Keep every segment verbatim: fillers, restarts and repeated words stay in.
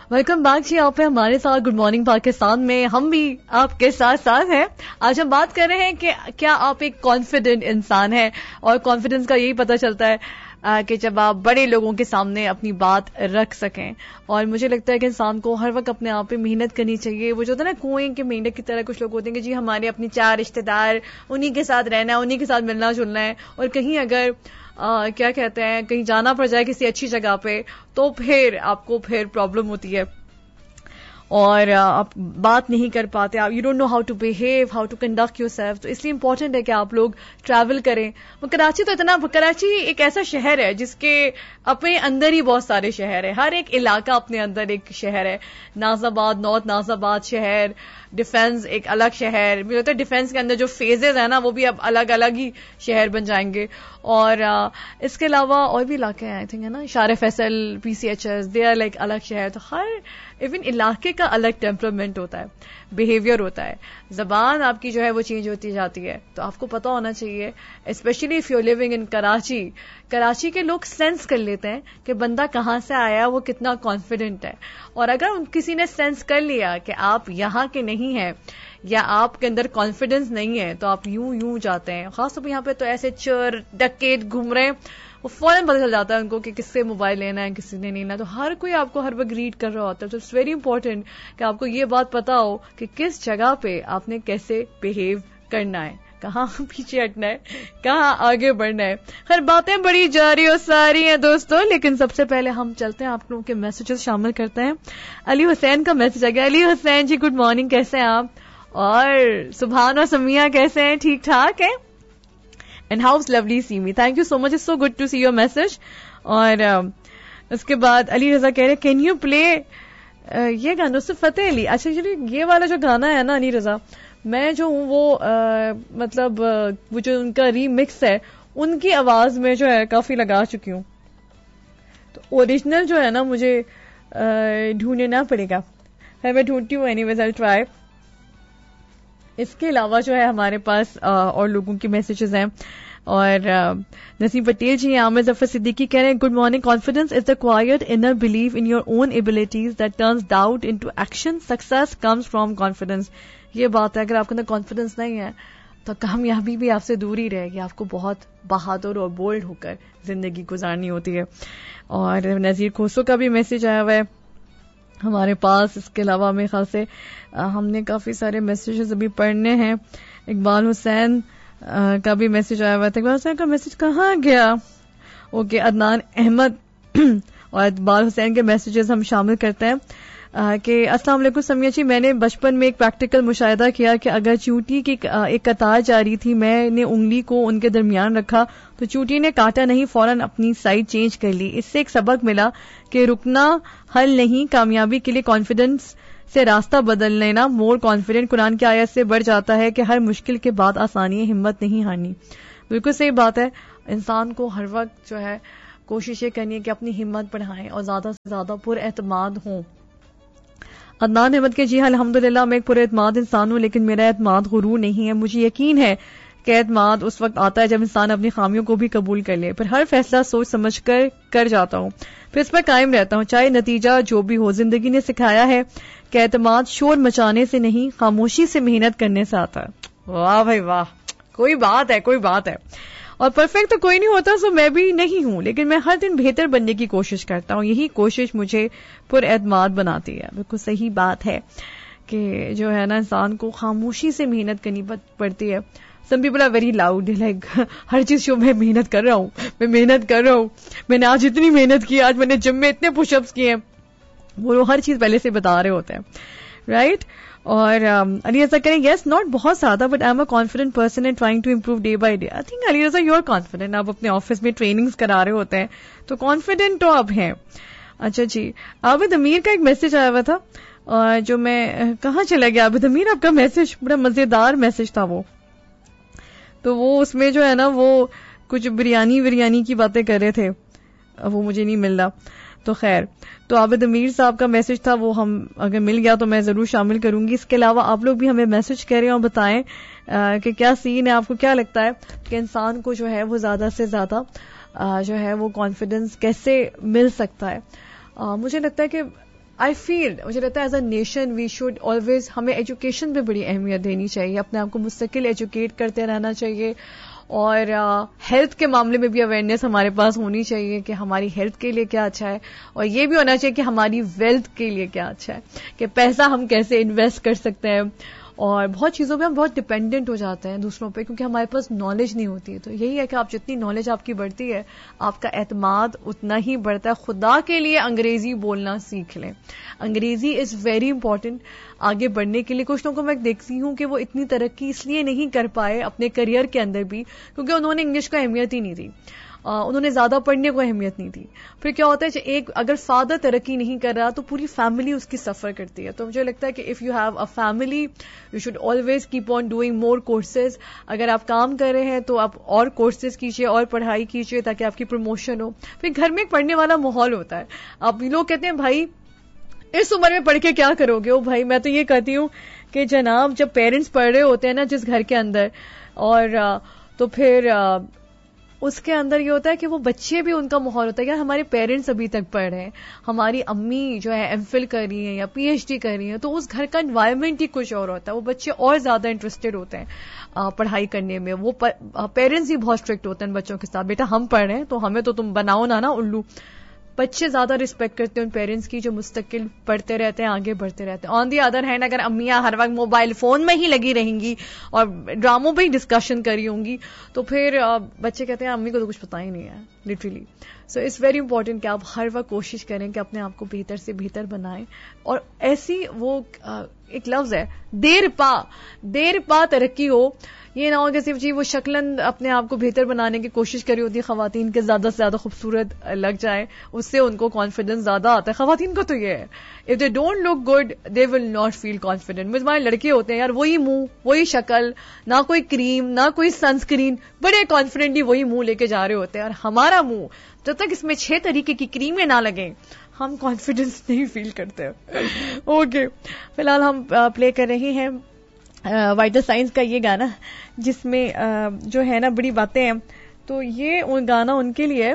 Welcome back जी। आप हमारे साथ गुड मॉर्निंग पाकिस्तान में, हम भी आपके साथ साथ हैं। आज हम बात कर रहे हैं कि क्या आप एक कॉन्फिडेंट इंसान हैं, और कॉन्फिडेंस का यही पता चलता है आ, कि जब आप बड़े लोगों के सामने अपनी बात रख सकें। और मुझे लगता है कि इंसान को हर वक्त अपने आप पे मेहनत करनी चाहिए। वो जो होता है ना कुएं के मेंढक की तरह, कुछ लोग होते हैं कि जी हमारे अपनी चार रिश्तेदार, उन्हीं के साथ रहना है, उन्हीं के साथ मिलना जुलना है, और कहीं अगर आ, क्या कहते हैं कहीं जाना पड़ जाए किसी अच्छी जगह पे, तो फिर आपको फिर प्रॉब्लम होती है और आप बात नहीं कर पाते, आप you don't know how to behave, how to conduct yourself. तो इसलिए इंपॉर्टेंट है कि आप लोग ट्रैवल करें। कराची तो इतना, कराची एक ऐसा शहर है जिसके अपने अंदर ही बहुत सारे शहर है, हर एक इलाका अपने अंदर एक शहर है। नाजाबाद, नॉर्थ नाजाबाद शहर, डिफेंस एक अलग शहर, मुझे लगता है डिफेंस के अंदर जो फेजेस है ना वो भी अब अलग अलग ही शहर बन जाएंगे। और आ, इसके अलावा और भी इलाके हैं आई थिंक, है ना, शारे Faisal, PCHS, they are like अलग शहर। तो हर इवन इलाके का अलग टेम्परामेंट होता है, बिहेवियर होता है, जबान आपकी जो है वो चेंज होती जाती है। तो आपको पता होना चाहिए, specially if you living in Karachi. Karachi के लोग सेंस कर लेते हैं कि बंदा कहाँ से आया, वो कितना कॉन्फिडेंट है। और अगर किसी ने सेंस कर लिया कि आप यहाँ के नहीं हैं या आपके अंदर कॉन्फिडेंस नहीं है, तो आप यूं यूं जाते हैं। खासतौर पर यहाँ पे तो ऐसे चोर डकैत घूम रहे हैं, वो फौरन पता चल जाता है उनको कि किससे मोबाइल लेना है, किसी ने नहीं लेना। तो हर कोई आपको हर वक्त रीड कर रहा होता है। तो इट्स वेरी इंपॉर्टेंट कि आपको ये बात पता हो कि किस जगह पे आपने कैसे बिहेव करना है, कहाँ पीछे हटना है, कहाँ आगे बढ़ना है। खैर बातें बड़ी जा रही और सारी हैं दोस्तों, लेकिन सबसे पहले हम चलते हैं, आप लोगों के मैसेजेस शामिल करते हैं। अली हुसैन का मैसेज आ गया। अली हुसैन जी गुड मॉर्निंग, कैसे हैं आप? और सुभान और समिया कैसे हैं? ठीक ठाक है? And house lovely semi, thank you so much, it's so good to see your message. और uh, उसके बाद अली रजा कह रहे कैन यू प्ले ये गाना, उससे फतेह अली। अच्छा ये वाला जो गाना है ना अली रजा, मैं जो हूँ वो uh, मतलब uh, वो जो उनका रीमिक्स है उनकी आवाज में जो है काफी लगा चुकी हूँ। तो ओरिजिनल जो है ना मुझे uh, ढूंढना पड़ेगा। है मैं ढूंढती हूँ, एनीवेज आई ट्राई। इसके अलावा जो है हमारे पास आ, और लोगों की मैसेजेस हैं। और नसीम पटेल जी, आमिर जफर सिद्दीकी कह रहे हैं good morning, confidence is the quite inner believe in your own abilities that turns doubt into action, success comes from confidence. ये बात है, अगर आपके अंदर कॉन्फिडेंस नहीं है तो कामयाबी भी आपसे दूर ही रहेगी। आपको बहुत बहादुर और बोल्ड होकर जिंदगी गुजारनी होती है। और नजीर खोसो का भी मैसेज आया हुआ है हमारे पास। इसके अलावा मेरे ख्याल से आ, हमने काफी सारे मैसेजेस अभी पढ़ने हैं। इकबाल हुसैन आ, का भी मैसेज आया हुआ था। इकबाल हुसैन का मैसेज कहाँ गया? ओके, अदनान अहमद और इकबाल हुसैन के मैसेजेस हम शामिल करते हैं कि अस्सलाम वालेकुम समिया जी, मैंने बचपन में एक प्रैक्टिकल मुशाहिदा किया कि अगर चूंटी की एक कतार जा रही थी, मैंने उंगली को उनके दरमियान रखा तो चूंटी ने काटा नहीं, फौरन अपनी साइड चेंज कर ली। इससे एक सबक मिला कि रुकना हल नहीं, कामयाबी के लिए कॉन्फिडेंस से रास्ता बदल लेना मोर कॉन्फिडेंट। कुरान की आयत से बढ़ जाता है कि हर मुश्किल के बाद आसानी है, हिम्मत नहीं हारनी। बिल्कुल सही बात है। इंसान को हर वक्त जो है कोशिश ये करनी है कि अपनी हिम्मत बढ़ाएं और ज्यादा से ज्यादा पुरएतमाद हों। अदनान अहमद के जी हाँ अल्हम्दुलिल्लाह, मैं एक पुरएतमाद इंसान हूं, लेकिन मेरा एतमाद गुरूर नहीं है। मुझे यकीन है कि एतमाद उस वक्त आता है जब इंसान अपनी खामियों को भी कबूल कर ले। पर हर फैसला सोच समझ कर कर जाता हूं, फिर इस पर कायम रहता हूं, चाहे नतीजा जो भी हो। जिंदगी ने सिखाया है कि एतमाद शोर मचाने से नहीं, खामोशी से मेहनत करने से आता है। वाह भाई वाह, कोई बात है, कोई बात है। और परफेक्ट तो कोई नहीं होता, सो मैं भी नहीं हूं, लेकिन मैं हर दिन बेहतर बनने की कोशिश करता हूं। यही कोशिश मुझे पुरएतमाद बनाती है। बिल्कुल सही बात है कि जो है ना इंसान को खामोशी से मेहनत करनी पड़ती है। Some people are very loud, like हर चीज जो मैं मेहनत कर रहा हूं, मैं मेहनत कर रहा हूं, मैंने आज इतनी मेहनत की, आज मैंने जिम में इतने पुशअप्स किए हैं, वो हर चीज पहले से बता रहे होते हैं, राइट। और अली रजा करें यस नॉट बहुत ज्यादा, but I am a confident person and trying to improve day by day. I think Ali Raza you are confident, आप अपने ऑफिस में ट्रेनिंग्स करा रहे होते हैं तो कॉन्फिडेंट तो आप हैं। अच्छा जी, आबिद अमीर का एक मैसेज आया हुआ था, और जो मैं कहाँ चला गया आबिद अमीर, आपका मैसेज बड़ा मजेदार मैसेज था वो। तो वो उसमें जो है ना वो कुछ बिरयानी बिरयानी की बातें कर रहे थे, वो मुझे नहीं मिल रहा। तो खैर, तो आबिद अमीर साहब का मैसेज था, वो हम अगर मिल गया तो मैं जरूर शामिल करूंगी। इसके अलावा आप लोग भी हमें मैसेज करें और बताएं आ, कि क्या सीन है, आपको क्या लगता है कि इंसान को जो है वो ज्यादा से ज्यादा जो है वो कॉन्फिडेंस कैसे मिल सकता है। आ, मुझे लगता है कि आई फील मुझे लगता है as a nation we should always, हमें एजुकेशन पे बड़ी अहमियत देनी चाहिए, अपने आप को मुस्तकिल एजुकेट करते रहना चाहिए, और हेल्थ uh, के मामले में भी अवेयरनेस हमारे पास होनी चाहिए कि हमारी हेल्थ के लिए क्या अच्छा है, और ये भी होना चाहिए कि हमारी वेल्थ के लिए क्या अच्छा है, कि पैसा हम कैसे इन्वेस्ट कर सकते हैं। और बहुत चीज़ों पे हम बहुत डिपेंडेंट हो जाते हैं दूसरों पे, क्योंकि हमारे पास नॉलेज नहीं होती है। तो यही है कि आप जितनी नॉलेज आपकी बढ़ती है, आपका एतमाद उतना ही बढ़ता है। खुदा के लिए अंग्रेजी बोलना सीख लें, अंग्रेजी इज वेरी इंपॉर्टेंट आगे बढ़ने के लिए। कुछ लोगों को मैं देखती हूँ कि वो इतनी तरक्की इसलिए नहीं कर पाए अपने करियर के अंदर भी क्योंकि उन्होंने इंग्लिश को अहमियत ही नहीं दी, Uh, उन्होंने ज्यादा पढ़ने को अहमियत नहीं दी। फिर क्या होता है, एक अगर फादर तरक्की नहीं कर रहा तो पूरी फैमिली उसकी सफर करती है। तो मुझे लगता है कि if you have a family you should always keep on doing more courses. अगर आप काम कर रहे हैं तो आप और कोर्सेज कीजिए और पढ़ाई कीजिए ताकि आपकी प्रमोशन हो। फिर घर में एक पढ़ने वाला माहौल होता है। अब लोग कहते हैं भाई इस उम्र में पढ़ के क्या करोगे। ओ भाई मैं तो ये कहती हूँ कि जनाब जब पेरेंट्स पढ़ रहे होते हैं ना जिस घर के अंदर, और तो फिर उसके अंदर ये होता है कि वो बच्चे भी, उनका माहौल होता है यार हमारे पेरेंट्स अभी तक पढ़ रहे हैं, हमारी अम्मी जो है एमफिल कर रही है या पीएचडी कर रही है, तो उस घर का एनवायरनमेंट ही कुछ और होता है। वो बच्चे और ज्यादा इंटरेस्टेड होते हैं पढ़ाई करने में। वो पेरेंट्स ही बहुत स्ट्रिक्ट होते हैं बच्चों के साथ, बेटा हम पढ़ रहे हैं तो हमें तो तुम बनाओ ना ना उल्लू। बच्चे ज्यादा रिस्पेक्ट करते हैं उन पेरेंट्स की जो मुस्तकिल पढ़ते रहते हैं, आगे बढ़ते रहते हैं। ऑन दी अदर हैंड अगर अम्मियां हर वक्त मोबाइल फोन में ही लगी रहेंगी और ड्रामों पे ही डिस्कशन करी होंगी तो फिर बच्चे कहते हैं अम्मी को तो कुछ पता ही नहीं है literally. So it's very important कि आप हर वक्त कोशिश करें कि अपने आप को बेहतर से बेहतर बनाएं। और ऐसी वो एक लफ्ज है देर पा, देर पा तरक्की हो। ये ना हो कि सिर्फ जी वो शक्लन अपने आप को बेहतर बनाने की कोशिश करी होती है खवातीन के ज्यादा से ज्यादा खूबसूरत लग जाए, उससे उनको कॉन्फिडेंस ज्यादा आता है। खवातीन को तो ये है if they don't look good they will not feel confident. मुझे हमारे लड़के होते हैं यार वही मुंह वही शक्ल, ना कोई क्रीम ना कोई सनस्क्रीन, बड़े कॉन्फिडेंटली वही मुंह लेके जा रहे होते हैं। और हमारा मुंह जब तक इसमें छह तरीके की क्रीमें ना लगे हम कॉन्फिडेंस नहीं फील करते। ओके फिलहाल हम प्ले कर रहे हैं वाइटल साइंस का ये गाना जिसमें जो है ना बड़ी बातें हैं। तो ये उन गाना उनके लिए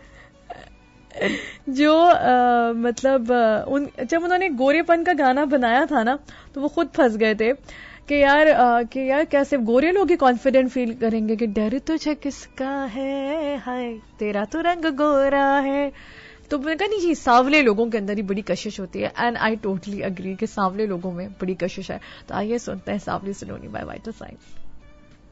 जो आ, मतलब उन जब उन्होंने गोरेपन का गाना बनाया था ना तो वो खुद फंस गए थे कि यार आ, कि यार क्या सिर्फ गोरे लोग ही कॉन्फिडेंट फील करेंगे कि डर तुझे किसका है, हाय तेरा तो रंग गोरा है। तो मैंने कहा नहीं जी सांवले लोगों के अंदर ही बड़ी कशिश होती है एंड आई टोटली अग्री कि सांवले लोगों में बड़ी कशिश है। तो आइए सुनते हैं सांवली सलोनी बाय वाइटल साइंस।